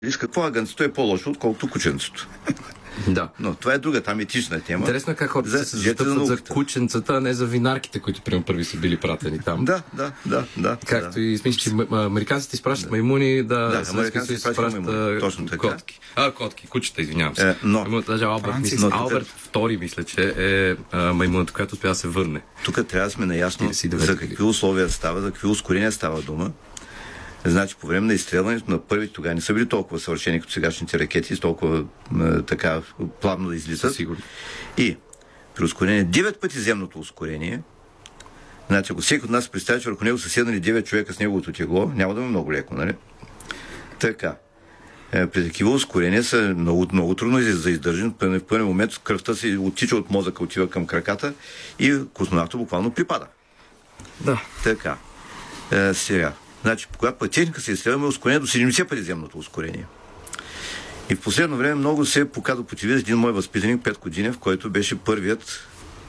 Виж какво агънцето е по-лошо, отколкото кученцето. Да. Но това е друга, там етична тема. Интересно е как хората се застъпват за кученцата, а не за винарките, които прямо първи са били пратени там. Да. Както и смисля, че американците изпращат маймуни, американците изпращат котки. Котки, кучета, извинявам се. Даже Алберт II, мисля, че е маймуната, която успя да се върне. Тук трябва да сме наясно за какви условия става, за какви ускорения става дума. Значи, по време на изстрелването на първи тогава не са били толкова съвършени като сегашните ракети, с толкова така плавно да излизат. Сигурно. И при ускорение 9 пъти земното ускорение, значи, ако всеки от нас представи, че върху него са седнали 9 човека с неговото тегло, няма да е много леко, нали? Така. При такива ускорения са много трудно за издържане. В първи момент кръвта се оттича от мозъка, отива към краката и космонавта буквално припада. Да. Така. Сега. Значи, когато по техника се изстрелваме ускорение до 70 пъти земното ускорение. И в последно време много се показва по телевизия един мой възпитаник, Петко Динев, който беше първият,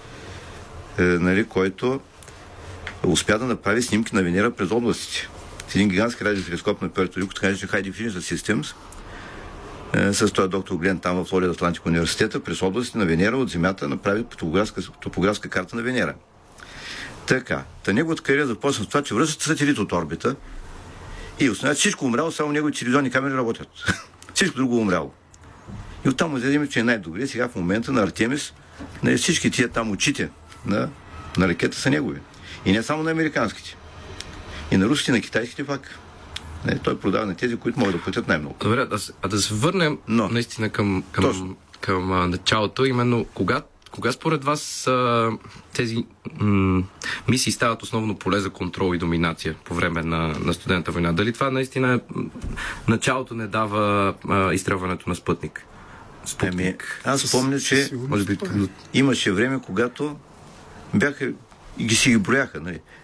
който успя да направи снимки на Венера през областите. С един гигантски радиотелескоп на Пуерто Рико, така наречен High Definition Systems, с този доктор Глен там в Флорида Атлантик университета, през областите на Венера от Земята направи топографска карта на Венера. Така. Неговата кариера започна с това, че връщат сателит от орбита и установят всичко умряло, само неговите телевизионни камери работят. Всичко друго умряло. И оттам му взедем, че е най-добре. Сега в момента на Артемис, всички тия там очите на ракета са негови. И не само на американските. И на руските, на китайските пак. Той продава на тези, които могат да платят най-много. Добре, да се върнем наистина към началото. Именно кога според вас тези мисии стават основно поле за контрол и доминация по време на студената война? Дали това наистина началото не дава изстрелването на Спътник? Аз спомня, че имаше време, когато бяха и ги брояха.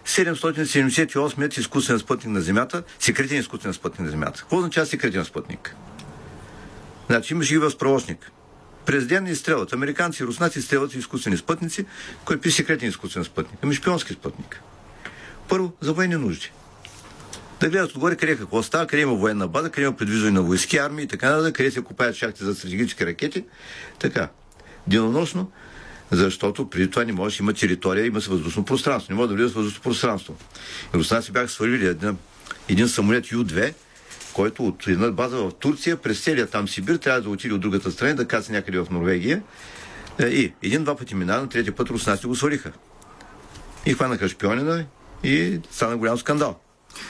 778-ят изкуствен спътник на Земята, секретен изкуствен спътник на Земята. Какво означава секретен спътник? Значи имаше и възпроводник. През ден изстрелват. Американци и руснаци изстрелват изкуствени спътници, който пише секретен изкуствен спътник. Шпионски спътник. Първо, за военни нужди. Да гледат отгоре къде какво става, къде има военна база, къде има предвиждане на войски, армии и така нататък, къде се купаят шахти за стратегически ракети. Така. Денонощно, защото преди това не може, има територия, има въздушно пространство. Не може да влизат в въздушно пространство. И руснаци бяха свалили един самолет Ю-2, който от една база в Турция през целия там Сибир трябва да отиде от другата страна, да каца някъде в Норвегия. И един-два пъти мина, на третия път руснаците го свалиха. И хванаха шпионина и стана голям скандал.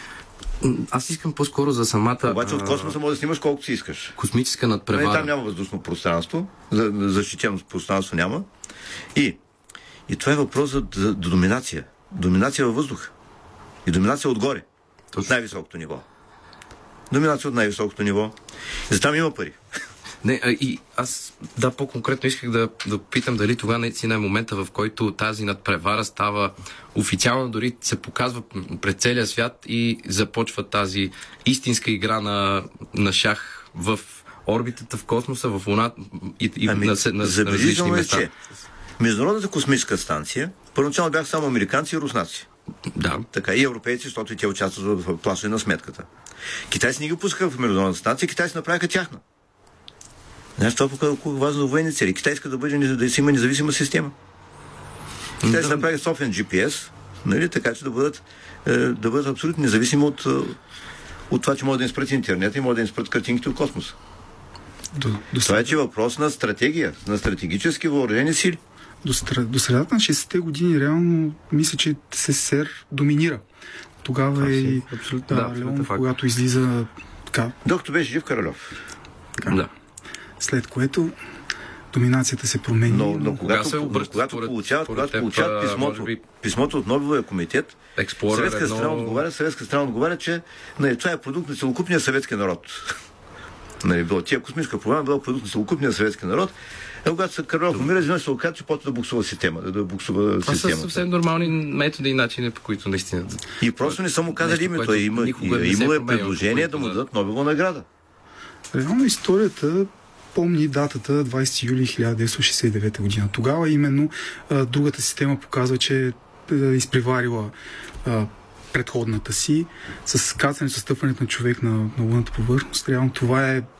Аз искам по-скоро за самата... Обаче от космоса може да снимаш колкото си искаш. Космическа надпревара. Там няма въздушно пространство, защитено пространство няма. И това е въпрос за доминация. Доминация във въздуха. И доминация отгоре. От най-високото ниво. Доминация от най-високото ниво. И за там има пари. И аз, по-конкретно исках да питам дали това наистина е момента, в който тази надпревара става официално, дори се показва пред целия свят и започва тази истинска игра на шах в орбитата, в космоса, в Луната и на различни места. Че Международната космическа станция първоначално бяха само американци и руснаци. Да. Така, и европейци, защото и те участват в плащане на сметката. Китайци не ги пускаха в Международната станция, китайци направиха тяхна. Знаеш, това показва колко важно за военни цели. Китайска да си има независима система. Китайци направиха собствен GPS, така че да бъдат абсолютно независими от това, че може да им спрат интернет и може да им спрат картинките от космоса. Това е въпрос на стратегия, на стратегически въоръжени сили. До средата на 60-те години реално мисля, че СССР доминира. Тогава и Леон, когато излиза така. Докато беше жив Каралев. Да. След което доминацията се промени. Но когато получават писмото от Нобеловия комитет, съветска страна отговаря, че това е продукт на целокупния съветски народ. Тия космическа програма била продукт на целокупния съветски народ. Когато Каралев умира, изведнъж се оказа, че почва да буксува системата. Това са съвсем нормални методи и начини, по които наистина... И просто не са му казали името. Имало е предложение да му дадат Нобелова награда. Реално историята помни датата 20 юли 1969 година. Тогава именно другата система показва, че е изпреварила предходната си, с кацане, с стъпването на човек на лунната повърхност. Реално това е